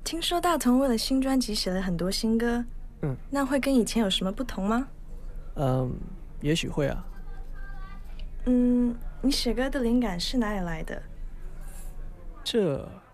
听说大同为了新专辑写了很多新歌， 嗯那会跟以前有什么不同吗？ 嗯，也许会啊。 你写歌的灵感是哪里来的？ 这